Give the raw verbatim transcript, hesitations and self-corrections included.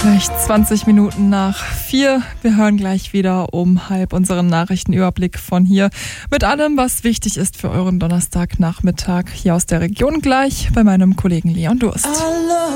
Gleich zwanzig Minuten nach vier. Wir hören gleich wieder um halb unseren Nachrichtenüberblick von hier mit allem, was wichtig ist für euren Donnerstagnachmittag hier aus der Region, gleich bei meinem Kollegen Leon Durst.